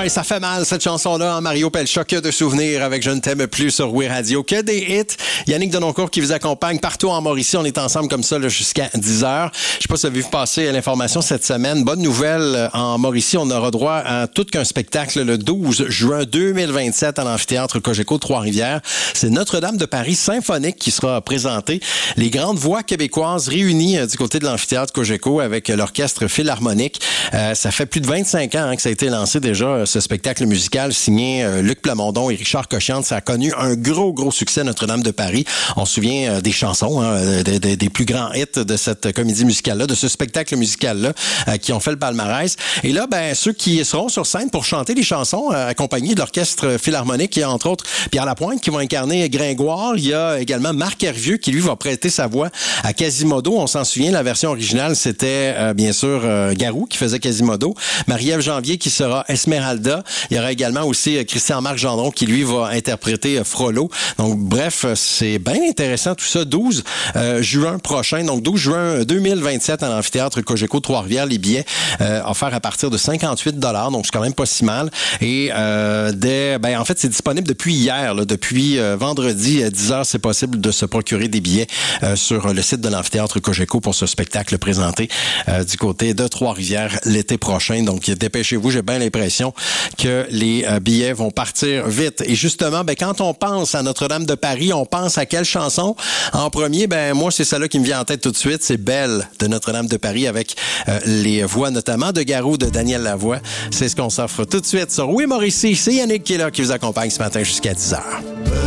et ça fait mal cette chanson-là. Mario Pelcha, que de souvenirs avec Je ne t'aime plus sur Oui Radio. Que des hits. Yannick Denoncourt qui vous accompagne partout en Mauricie. On est ensemble comme ça là, jusqu'à 10h. Je sais pas si vous avez vu passer l'information cette semaine. Bonne nouvelle, en Mauricie, on aura droit à tout qu'un spectacle le 12 juin 2027 à l'amphithéâtre Cogeco Trois-Rivières. C'est Notre-Dame de Paris symphonique qui sera présenté. Les grandes voix québécoises réunies du côté de l'amphithéâtre Cogeco avec l'orchestre philharmonique. Ça fait plus de 25 ans que ça a été lancé déjà, ce spectacle musical signé Luc Plamondon et Richard Cochiante. Ça a connu un gros succès, Notre-Dame de Paris. On se souvient des chansons, des plus grands hits de cette comédie musicale-là, de ce spectacle musical-là, qui ont fait le palmarès. Et là, ceux qui seront sur scène pour chanter les chansons, accompagnés de l'orchestre philharmonique, il y a entre autres Pierre Lapointe qui va incarner Gringoire. Il y a également Marc Hervieux qui, lui, va prêter sa voix à Quasimodo. On s'en souvient, la version originale, c'était bien sûr Garou qui faisait Quasimodo. Marie-Ève Janvier qui sera Esmeralda. Il y aura également aussi Christian-Marc Gendron qui, lui, va interpréter Frollo. Donc, bref, c'est bien intéressant tout ça. 12 juin prochain, donc 12 juin 2027 à l'amphithéâtre Cogeco Trois-Rivières. Les billets offerts à partir de 58 $, donc c'est quand même pas si mal. Et en fait, c'est disponible depuis hier, là, depuis vendredi à 10h, c'est possible de se procurer des billets sur le site de l'amphithéâtre Cogeco pour ce spectacle présenté du côté de Trois-Rivières l'été prochain. Donc, dépêchez-vous, j'ai bien l'impression que les billets vont partir vite. Et justement, quand on pense à Notre-Dame de Paris, on pense à quelle chanson? En premier, moi, c'est celle-là qui me vient en tête tout de suite. C'est Belle de Notre-Dame de Paris avec les voix notamment de Garou, de Daniel Lavoie. C'est ce qu'on s'offre tout de suite sur Oui Mauricie. C'est Yannick qui est là, qui vous accompagne ce matin jusqu'à 10h.